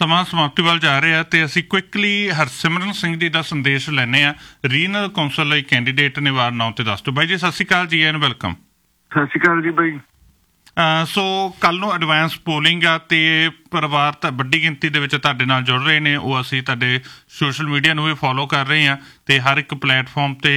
ਸਮਾਂ ਸਮਾਪਤੀ ਵੱਲ ਜਾ ਰਿਹਾ ਤੇ ਅਸੀਂ ਕੁਇਕਲੀ ਹਰਸਿਮਰਨ ਸਿੰਘ ਜੀ ਦਾ ਸੰਦੇਸ਼ ਲੈਂਦੇ ਹਾਂ। ਰੀਜਨਲ ਕੌਂਸਲ ਲਈ ਕੈਂਡੀਡੇਟ ਨੇ ਵਾਰਡ 9 ਤੇ 10 ਤੋਂ। ਬਾਈ ਜੀ ਸਤਿ ਸ਼੍ਰੀ ਅਕਾਲ ਜੀ, ਐਨ ਵੈਲਕਮ। ਸਤਿ ਸ਼੍ਰੀ ਅਕਾਲ ਜੀ ਬਾਈ। ਸੋ ਕੱਲ੍ਹ ਨੂੰ ਐਡਵਾਂਸ ਪੋਲਿੰਗ ਆ ਤੇ ਪਰਿਵਾਰ ਤਾਂ ਵੱਡੀ ਗਿਣਤੀ ਦੇ ਵਿੱਚ ਤੁਹਾਡੇ ਨਾਲ ਜੁੜ ਰਹੇ ਨੇ। ਉਹ ਅਸੀਂ ਤੁਹਾਡੇ ਸੋਸ਼ਲ ਮੀਡੀਆ ਨੂੰ ਵੀ ਫੋਲੋ ਕਰ ਰਹੇ ਹਾਂ ਤੇ ਹਰ ਇੱਕ ਪਲੇਟਫਾਰਮ ਤੇ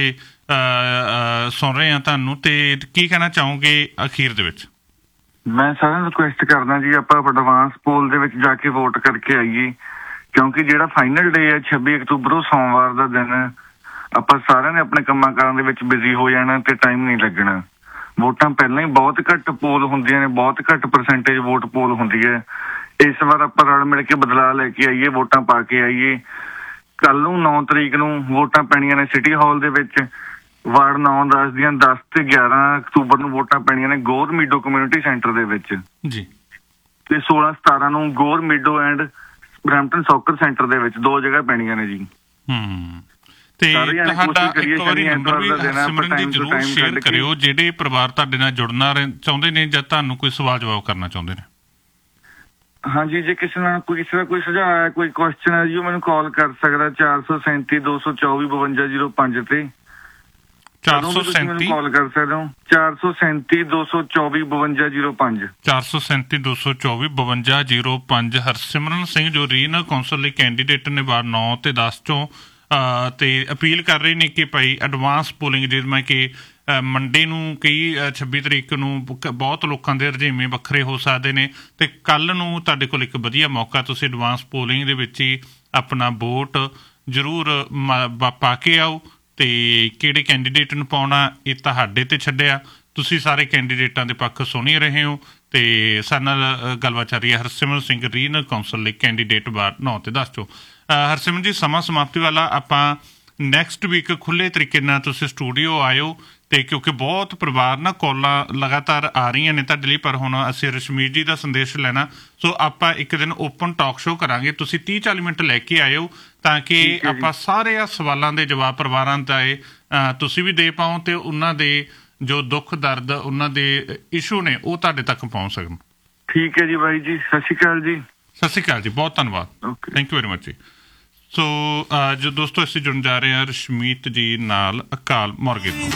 ਸੁਣ ਰਹੇ ਹਾਂ ਤੁਹਾਨੂੰ। ਤੇ ਕੀ ਕਹਿਣਾ ਚਾਹੋਗੇ ਅਖੀਰ ਦੇ ਵਿੱਚ? ਮੈਂ ਸਾਰਿਆਂ ਨੂੰ ਰਿਕੁਐਸਟ ਕਰਦਾ ਜੀ, ਆਪਾਂ ਐਡਵਾਂਸ ਪੋਲ ਦੇ ਵਿੱਚ ਜਾ ਕੇ ਵੋਟ ਕਰਕੇ ਆਈਏ, ਕਿਉਂਕਿ ਜਿਹੜਾ ਫਾਈਨਲ ਡੇ ਹੈ 26 ਅਕਤੂਬਰ ਉਹ ਸੋਮਵਾਰ ਦਾ ਦਿਨ ਹੈ। ਆਪਾਂ ਸਾਰਿਆਂ ਨੇ ਆਪਣੇ ਕੰਮਾਂ ਕਾਰਾਂ ਦੇ ਵਿੱਚ ਬਿਜ਼ੀ ਹੋ ਜਾਣਾ ਤੇ ਟਾਈਮ ਨਹੀਂ ਲੱਗਣਾ। ਵੋਟਾਂ ਪਹਿਲਾਂ ਹੀ ਬਹੁਤ ਘੱਟ ਪੋਲ ਹੁੰਦੀਆਂ ਨੇ, ਬਹੁਤ ਘੱਟ ਪਰਸੈਂਟੇਜ ਵੋਟ ਪੋਲ ਹੁੰਦੀ ਹੈ। ਇਸ ਵਾਰ ਆਪਾਂ ਰਲ ਮਿਲ ਕੇ ਬਦਲਾਅ ਲੈ ਕੇ ਆਈਏ, ਵੋਟਾਂ ਪਾ ਕੇ ਆਈਏ। ਕੱਲ ਨੂੰ 9 ਤਰੀਕ ਨੂੰ ਵੋਟਾਂ ਪੈਣੀਆਂ ਨੇ ਸਿਟੀ ਹਾਲ ਦੇ ਵਿੱਚ। ਵਾਰਡ 9, 10 ਦੀਆਂ 10 ਤੇ 11 ਅਕਤੂਬਰ ਨੂੰ ਵੋਟਾਂ ਪੈਣੀਆਂ ਨੇ ਗੋਰ ਮੀਡੋ ਕਮਿਊਨਿਟੀ ਸੈਂਟਰ ਦੇ ਵਿੱਚ ਜੀ, ਤੇ 16, 17 ਨੂੰ ਗੋਰ ਮੀਡੋ ਐਂਡ ਬਰੈਂਪਟਨ ਸੌਕਰ ਸੈਂਟਰ ਦੇ ਵਿੱਚ 2 ਜਗ੍ਹਾ ਪੈਣੀਆਂ ਨੇ ਜੀ। ਤੇ ਤੁਹਾਡਾ ਇੱਕ ਵਾਰੀ ਨੰਬਰ ਵੀ ਸਿਮਰਨ ਜੀ ਜ਼ਰੂਰ ਸ਼ੇਅਰ ਕਰਿਓ, ਜਿਹੜੇ ਪਰਿਵਾਰ ਤੁਹਾਡੇ ਨਾਲ ਜੁੜਨਾ ਚਾਹੁੰਦੇ ਨੇ ਜਾਂ ਤੁਹਾਨੂੰ ਕੋਈ ਸਵਾਲ ਜਵਾਬ ਕਰਨਾ ਚਾਹੁੰਦੇ ਨੇ। ਹਾਂਜੀ, ਜੇ ਕਿਸੇ ਦਾ ਕੋਈ ਸੁਝਾਅ ਹੈ, ਕੋਈ ਕੁਐਸਚਨ ਹੈ ਜੀ, ਉਹ ਮੈਨੂੰ ਕਾਲ ਕਰ ਸਕਦਾ 437 224 5205 ਤੇ। 437 ਕਾਲ ਕਰ ਸਕਦੇ ਹੋ 437 224 5205 437 224 5205। ਹਰਸਿਮਰਨ ਸਿੰਘ ਜੋ ਰੀਜਨਲ ਕੌਂਸਲ ਲਈ ਕੈਂਡੀਡੇਟ ਨੇ ਵਾਰਡ 9 ਤੇ 10 ਚੋਂ ਤੇ ਅਪੀਲ ਕਰ ਰਹੇ ਨੇ ਕਿ ਭਾਈ ਐਡਵਾਂਸ ਪੋਲਿੰਗ, ਜਿਵੇਂ ਕਿ ਮੰਡੇ ਨੂੰ ਕਈ 26 ਤਰੀਕ ਨੂੰ ਬਹੁਤ ਲੋਕਾਂ ਦੇ ਰੁਝੇਵੇਂ ਵੱਖਰੇ ਹੋ ਸਕਦੇ ਨੇ ਤੇ ਕੱਲ੍ਹ ਨੂੰ ਤੁਹਾਡੇ ਕੋਲ ਇੱਕ ਵਧੀਆ ਮੌਕਾ, ਤੁਸੀਂ ਐਡਵਾਂਸ ਪੋਲਿੰਗ ਦੇ ਵਿੱਚ ਹੀ ਆਪਣਾ ਵੋਟ ਜ਼ਰੂਰ ਪਾ ਕੇ ਆਓ। ਤੇ ਕਿਹੜੇ ਕੈਂਡੀਡੇਟ ਨੂੰ ਪਾਉਣਾ ਇਹ ਤੁਹਾਡੇ ਤੇ ਛੱਡਿਆ, ਤੁਸੀਂ ਸਾਰੇ ਕੈਂਡੀਡੇਟਾਂ ਦੇ ਪੱਖ ਸੁਣ ਹੀ ਰਹੇ ਹੋ। ਤੇ ਸਾਡੇ ਨਾਲ ਗੱਲਬਾਤ ਚੱਲ ਰਹੀ ਹੈ ਹਰਸਿਮਰਨ ਸਿੰਘ, ਰੀਜਨਲ ਕੌਂਸਲ ਲਈ ਕੈਂਡੀਡੇਟ ਵਾਰਡ 9 ਤੇ 10 ਚੋਂ। ਹਰਸਿਮਰਨ ਜੀ, ਸਮਾਂ ਸਮਾਪਤੀ ਵਾਲਾ, ਆਪਾਂ ਨੈਕਸਟ ਵੀਕ ਖੁੱਲ੍ਹੇ ਤਰੀਕੇ ਨਾਲ ਤੁਸੀਂ ਸਟੂਡੀਓ ਆਇਓ ਤੇ ਕਿਉਂਕਿ ਬਹੁਤ ਪਰਿਵਾਰ ਨਾਲ ਕਾਲਾਂ ਲਗਾਤਾਰ ਆ ਰਹੀਆਂ ਨੇ ਤੁਹਾਡੇ ਲਈ, ਪਰ ਹੁਣ ਅਸੀਂ ਰਸ਼ਮੀਤ ਜੀ ਦਾ ਸੰਦੇਸ਼ ਲੈਣਾ। ਸੋ ਆਪਾਂ ਇੱਕ ਦਿਨ ਓਪਨ ਟਾਕ ਸ਼ੋਅ ਕਰਾਂਗੇ, ਤੁਸੀਂ 30-40 ਮਿੰਟ ਲੈ ਕੇ ਆਇਓ ਤਾਂ ਕਿ ਆਪਾਂ ਸਾਰੇ ਸਵਾਲਾਂ ਦੇ ਜਵਾਬ ਪਰਿਵਾਰਾਂ ਦਾ ਤੁਸੀਂ ਵੀ ਦੇ ਪਾਓ ਤੇ ਉਹਨਾਂ ਦੇ ਜੋ ਦੁੱਖ ਦਰਦ, ਉਹਨਾਂ ਦੇ ਇਸ਼ੂ ਨੇ, ਉਹ ਤੁਹਾਡੇ ਤੱਕ ਪਹੁੰਚ ਸਕਣ। ਠੀਕ ਹੈ ਜੀ ਬਾਈ ਜੀ, ਸਤਿ ਸ਼੍ਰੀ ਅਕਾਲ ਜੀ। ਸਤਿ ਸ਼੍ਰੀ ਅਕਾਲ ਜੀ, ਬਹੁਤ ਧੰਨਵਾਦ, ਥੈਂਕ ਯੂ ਵੈਰੀ ਮਚ ਜੀ। ਸੋ ਜੋ ਦੋਸਤੋ ਅਸੀਂ ਜੁੜਨ ਜਾ ਰਹੇ ਹਾਂ ਰਸ਼ਮੀਤ ਜੀ ਨਾਲ ਅਕਾਲ ਮੋਰਗੇ ਤੋਂ।